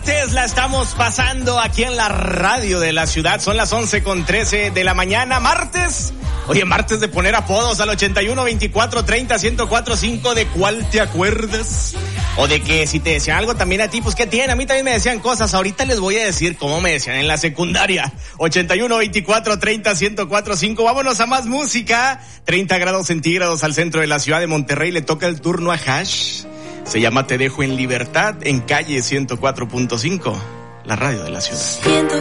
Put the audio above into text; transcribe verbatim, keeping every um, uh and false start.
martes la estamos pasando aquí en la radio de la ciudad. Son las once con trece de la mañana, martes. Oye, martes de poner apodos al ochenta y uno, veinticuatro, treinta, ciento cuatro, cinco. ¿De cuál te acuerdas? O de que si te decían algo también a ti, pues ¿qué tiene? A mí también me decían cosas. Ahorita les voy a decir cómo me decían en la secundaria. ochenta y uno, veinticuatro, treinta, ciento cuatro, cinco. Vámonos a más música. treinta grados centígrados al centro de la ciudad de Monterrey. Le toca el turno a Hash. Se llama Te Dejo en Libertad en calle ciento cuatro punto cinco, la radio de la ciudad.